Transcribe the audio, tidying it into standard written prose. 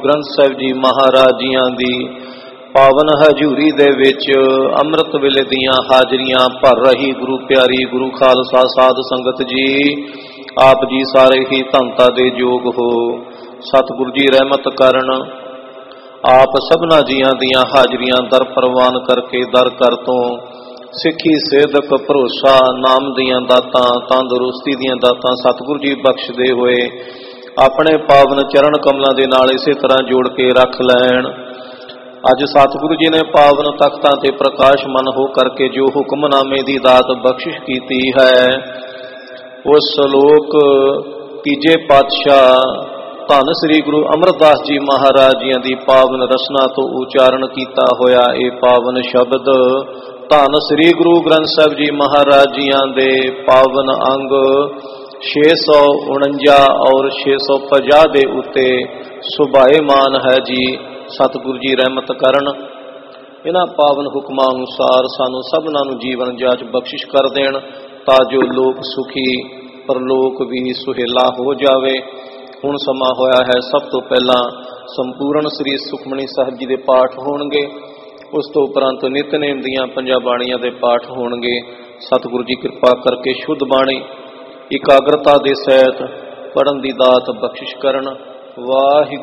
ਗ੍ਰੰਥ ਸਾਹਿਬ ਜੀ ਮਹਾਰਾਜ ਜੀਆਂ ਦੀ ਪਾਵਨ ਹਜ਼ੂਰੀ ਦੇ ਵਿੱਚ ਅੰਮ੍ਰਿਤ ਵੇਲੇ ਦੀਆਂ ਹਾਜ਼ਰੀਆਂ ਭਰ ਰਹੀ ਗੁਰੂ ਪਿਆਰੀ ਗੁਰੂ ਖਾਲਸਾ ਸਾਧ ਸੰਗਤ ਜੀ, ਆਪ ਜੀ ਸਾਰੇ ਹੀ ਧੰਨਤਾ ਦੇ ਯੋਗ ਹੋ। ਸਤਿਗੁਰੂ ਜੀ ਰਹਿਮਤ ਕਰਨ, ਆਪ ਸਭਨਾ ਜੀਆਂ ਦੀਆਂ ਹਾਜ਼ਰੀਆਂ ਦਰ ਪ੍ਰਵਾਨ ਕਰਕੇ ਦਰ ਕਰ ਤੋਂ ਸਿੱਖੀ ਸੇਧਕ ਭਰੋਸਾ ਨਾਮ ਦੀਆਂ ਦਾਤਾਂ ਤੰਦਰੁਸਤੀ ਦੀਆਂ ਦਾਤਾਂ ਸਤਿਗੁਰੂ ਜੀ ਬਖਸ਼ਦੇ ਹੋਏ ਆਪਣੇ ਪਾਵਨ ਚਰਨ ਕਮਲਾਂ ਦੇ ਨਾਲ ਇਸੇ ਤਰ੍ਹਾਂ ਜੋੜ ਕੇ ਰੱਖ ਲੈਣ। ਅੱਜ ਸਤਿਗੁਰੂ ਜੀ ਨੇ ਪਾਵਨ ਤਖਤਾਂ ਤੇ ਪ੍ਰਕਾਸ਼ਮਨ ਹੋ ਕਰਕੇ ਜੋ ਹੁਕਮਨਾਮੇ ਦੀ ਦਾਤ ਬਖਸ਼ਿਸ਼ ਕੀਤੀ ਹੈ, ਉਸ ਸ਼ਲੋਕ ਤੀਜੇ ਪਾਤਸ਼ਾਹ ਧੰਨ ਸ੍ਰੀ ਗੁਰੂ ਅਮਰਦਾਸ ਜੀ ਮਹਾਰਾਜ ਜੀਆਂ ਦੀ ਪਾਵਨ ਰਸਨਾ ਤੋਂ ਉਚਾਰਨ ਕੀਤਾ ਹੋਇਆ ਇਹ ਪਾਵਨ ਸ਼ਬਦ ਧੰਨ ਸ੍ਰੀ ਗੁਰੂ ਗ੍ਰੰਥ ਸਾਹਿਬ ਜੀ ਮਹਾਰਾਜ ਜੀਆਂ ਦੇ ਪਾਵਨ ਅੰਗ 649 ਔਰ 650 ਦੇ ਉੱਤੇ ਸੁਭਾਏਮਾਨ ਹੈ ਜੀ। ਸਤਿਗੁਰੂ ਜੀ ਰਹਿਮਤ ਕਰਨ, ਇਹਨਾਂ ਪਾਵਨ ਹੁਕਮਾਂ ਅਨੁਸਾਰ ਸਾਨੂੰ ਸਭਨਾਂ ਨੂੰ ਜੀਵਨ ਜਾਚ ਬਖਸ਼ਿਸ਼ ਕਰ ਦੇਣ, ਤਾਂ ਜੋ ਲੋਕ ਸੁਖੀ ਪਰਲੋਕ ਵੀ ਸੁਹੇਲਾ ਹੋ ਜਾਵੇ। ਹੁਣ ਸਮਾਂ ਹੋਇਆ ਹੈ, ਸਭ ਤੋਂ ਪਹਿਲਾਂ ਸੰਪੂਰਨ ਸ੍ਰੀ ਸੁਖਮਨੀ ਸਾਹਿਬ ਜੀ ਦੇ ਪਾਠ ਹੋਣਗੇ, ਉਸ ਤੋਂ ਉਪਰੰਤ ਨਿਤਨੇਮ ਦੀਆਂ 5 ਬਾਣੀਆਂ ਦੇ ਪਾਠ ਹੋਣਗੇ। ਸਤਿਗੁਰੂ ਜੀ ਕਿਰਪਾ ਕਰਕੇ ਸ਼ੁੱਧ ਬਾਣੀ ਇਕਾਗਰਤਾ ਦੇ ਸਹਿਤ ਪੜ੍ਹਨ ਦੀ ਦਾਤ ਬਖਸ਼ਿਸ਼ ਕਰਨ। ਵਾਹਿਗੁਰੂ।